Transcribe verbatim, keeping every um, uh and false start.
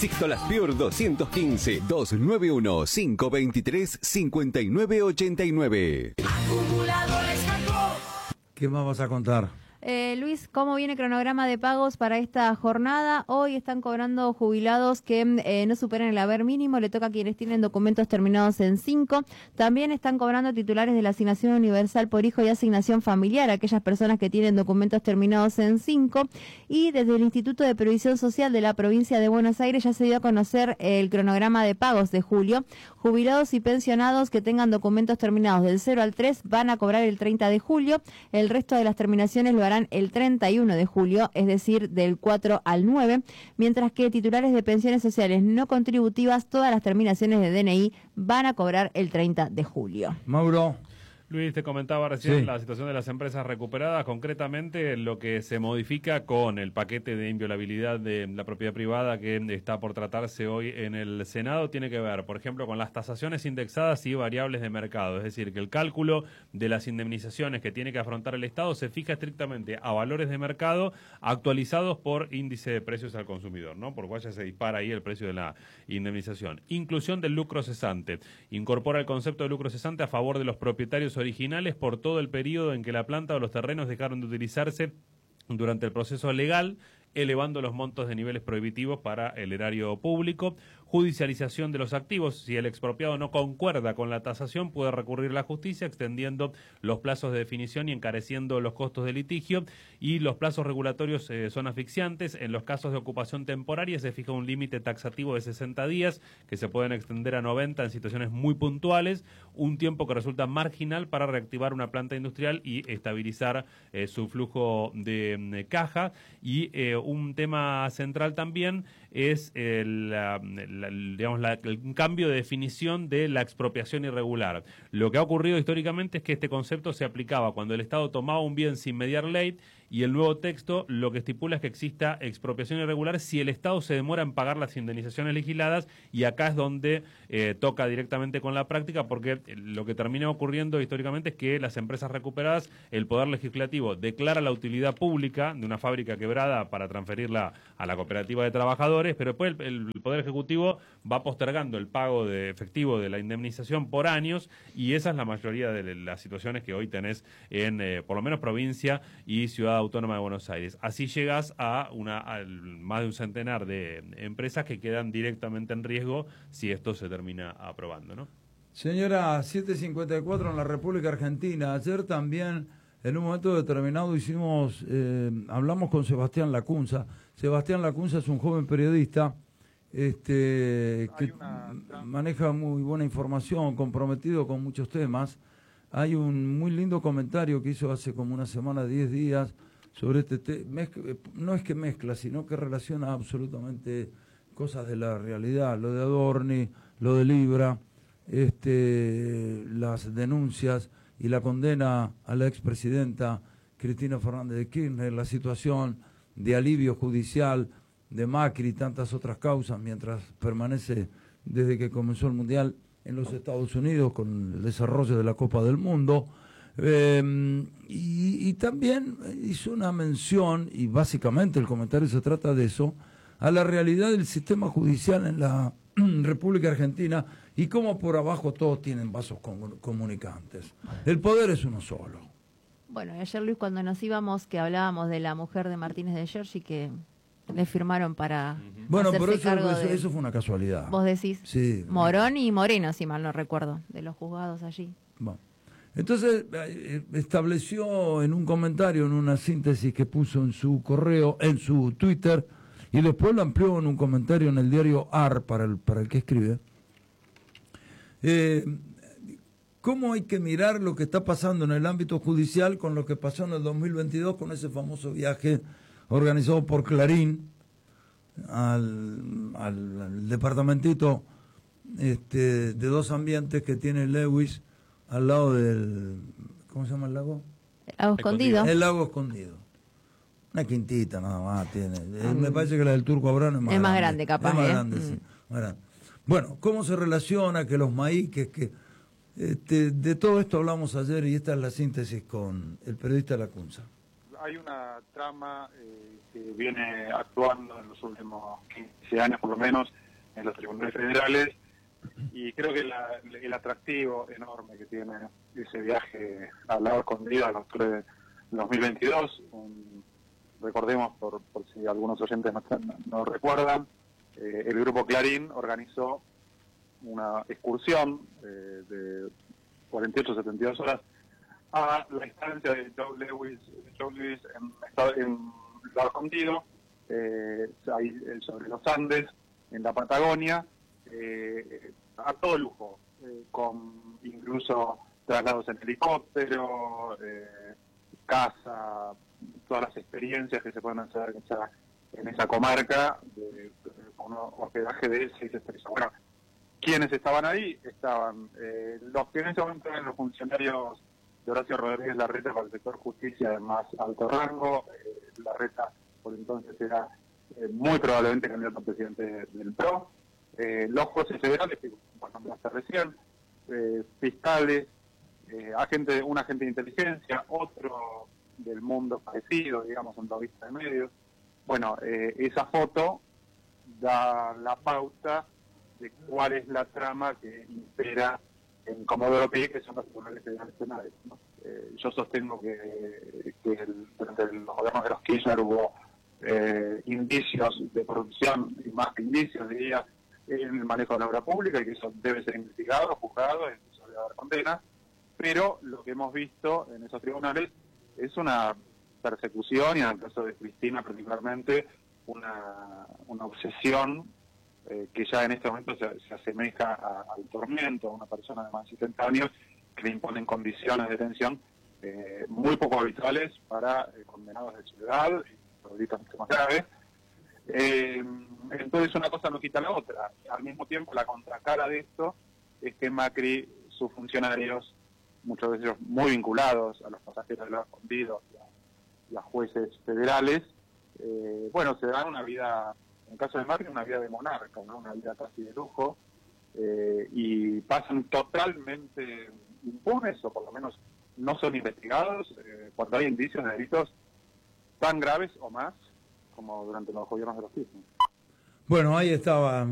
Sixto Las Pior doscientos quince, doscientos noventa y uno, quinientos veintitrés, cincuenta y nueve ochenta y nueve. Acumuladores Jacob. ¿Qué más vas a contar? Eh, Luis, ¿cómo viene el cronograma de pagos para esta jornada? Hoy están cobrando jubilados que eh, no superan el haber mínimo, le toca a quienes tienen documentos terminados en cinco. También están cobrando titulares de la asignación universal por hijo y asignación familiar, aquellas personas que tienen documentos terminados en cinco. Y desde el Instituto de Previsión Social de la provincia de Buenos Aires ya se dio a conocer el cronograma de pagos de julio. Jubilados y pensionados que tengan documentos terminados del cero al tres van a cobrar el treinta de julio, el resto de las terminaciones lo harán el treinta y uno de julio, es decir, del cuatro al nueve, mientras que titulares de pensiones sociales no contributivas, todas las terminaciones de D N I van a cobrar el treinta de julio. Mauro. Luis, te comentaba recién Sí. la situación de las empresas recuperadas, concretamente lo que se modifica con el paquete de inviolabilidad de la propiedad privada que está por tratarse hoy en el Senado, tiene que ver, por ejemplo, con las tasaciones indexadas y variables de mercado, es decir, que el cálculo de las indemnizaciones que tiene que afrontar el Estado se fija estrictamente a valores de mercado actualizados por índice de precios al consumidor, ¿no? Por lo cual ya se dispara ahí el precio de la indemnización. Inclusión del lucro cesante. Incorpora el concepto de lucro cesante a favor de los propietarios originales por todo el periodo en que la planta o los terrenos dejaron de utilizarse durante el proceso legal, elevando los montos de niveles prohibitivos para el erario público. Judicialización de los activos. Si el expropiado no concuerda con la tasación, puede recurrir a la justicia, extendiendo los plazos de definición y encareciendo los costos de litigio. Y los plazos regulatorios eh, son asfixiantes. En los casos de ocupación temporaria se fija un límite taxativo de sesenta días, que se pueden extender a noventa en situaciones muy puntuales, un tiempo que resulta marginal para reactivar una planta industrial y estabilizar eh, su flujo de eh, caja. Y eh, un tema central también es el, la, la, digamos, la, el cambio de definición de la expropiación irregular. Lo que ha ocurrido históricamente es que este concepto se aplicaba cuando el Estado tomaba un bien sin mediar ley, y el nuevo texto lo que estipula es que exista expropiación irregular si el Estado se demora en pagar las indemnizaciones legisladas, y acá es donde eh, toca directamente con la práctica, porque lo que termina ocurriendo históricamente es que las empresas recuperadas, el Poder Legislativo declara la utilidad pública de una fábrica quebrada para transferirla a la cooperativa de trabajadores, pero después el, el Poder Ejecutivo va postergando el pago de efectivo de la indemnización por años, y esa es la mayoría de las situaciones que hoy tenés en, eh, por lo menos, provincia y ciudad autónoma de Buenos Aires. Así llegas a una a más de un centenar de empresas que quedan directamente en riesgo si esto se termina aprobando, ¿no? Señora, siete cincuenta y cuatro en la República Argentina. Ayer también, en un momento determinado, hicimos, eh, hablamos con Sebastián Lacunza. Sebastián Lacunza es un joven periodista este, que una... maneja muy buena información, comprometido con muchos temas. Hay un muy lindo comentario que hizo hace como una semana, diez días, sobre este tema. No es que mezcla, sino que relaciona absolutamente cosas de la realidad, lo de Adorni, lo de Libra, este, las denuncias y la condena a la expresidenta Cristina Fernández de Kirchner, la situación de alivio judicial de Macri y tantas otras causas, mientras permanece desde que comenzó el Mundial en los Estados Unidos con el desarrollo de la Copa del Mundo. Eh, y, y también hizo una mención, y básicamente el comentario se trata de eso, a la realidad del sistema judicial en la República Argentina y cómo por abajo todos tienen vasos comunicantes. El poder es uno solo. Bueno, ayer, Luis, cuando nos íbamos, que hablábamos de la mujer de Martínez de Giorgi, que le firmaron para uh-huh. Bueno, hacerse pero eso, cargo eso, de... eso fue una casualidad. Vos decís. Sí. Morón y Moreno, si mal no recuerdo, de los juzgados allí. Bueno. Entonces estableció en un comentario, en una síntesis que puso en su correo, en su Twitter, y después lo amplió en un comentario en el diario A R para el, para el que escribe, eh, cómo hay que mirar lo que está pasando en el ámbito judicial con lo que pasó en el dos mil veintidós con ese famoso viaje organizado por Clarín al, al, al departamentito este, de dos ambientes que tiene Lewis al lado del... ¿Cómo se llama el lago? El lago Escondido. El lago Escondido. Una quintita nada más tiene. Um, Me parece que la del Turco Abrano es más es grande. más grande, capaz. Es más ¿eh? grande, mm. sí. Más grande. Bueno, ¿cómo se relaciona que los maíques, que este, de todo esto hablamos ayer y esta es la síntesis con el periodista Lacunza? hay una trama eh, que viene actuando en los últimos quince años, por lo menos, en los tribunales federales, y creo que la, el atractivo enorme que tiene ese viaje al lago escondido en octubre de dos mil veintidós, un, recordemos, por, por si algunos oyentes no, no, no recuerdan, eh, el grupo Clarín organizó una excursión eh, de cuarenta y ocho a setenta y dos horas a la estancia de Joe Lewis, Joe Lewis en, en Lago Escondido, eh, ahí sobre los Andes, en la Patagonia, eh, a todo lujo, eh, con incluso traslados en helicóptero, eh, casa, todas las experiencias que se pueden hacer en esa, en esa comarca, de, de, con un hospedaje de seis estrellas. Bueno, ¿quiénes estaban ahí? Estaban eh, los que en ese momento eran los funcionarios de Horacio Rodríguez Larreta para el sector justicia de más alto rango. eh, Larreta por entonces era eh, muy probablemente candidato a presidente del P R O, eh, los jueces federales, que bueno, nombraste recién, eh, fiscales, eh, agente, un agente de inteligencia, otro del mundo parecido, digamos, un lobista de medios. Bueno, eh, esa foto da la pauta de cuál es la trama que impera en Comodoro Pi, que son los tribunales federales penales, ¿no? Eh, yo sostengo que, que el, durante los gobiernos de los Kirchner hubo eh, indicios de corrupción, y más que indicios, diría, en el manejo de la obra pública, y que eso debe ser investigado, juzgado, e incluso debe haber condena, pero lo que hemos visto en esos tribunales es una persecución, y en el caso de Cristina particularmente, una, una obsesión eh, que ya en este momento se, se asemeja a, al tormento a una persona de más de setenta años, que le imponen condiciones de detención eh, muy poco habituales para eh, condenados de ciudad y por delitos mucho más graves. Eh, entonces una cosa no quita la otra. Al mismo tiempo, la contracara de esto es que Macri, sus funcionarios, muchos de ellos muy vinculados a los pasajeros de los escondidos y a jueces federales, eh, bueno, se dan una vida, en el caso de Macri, una vida de monarca, ¿no? Una vida casi de lujo, eh, y pasan totalmente impunes, o por lo menos no son investigados eh, cuando hay indicios de delitos tan graves o más como durante los gobiernos de los Kirchner. Bueno, ahí estaba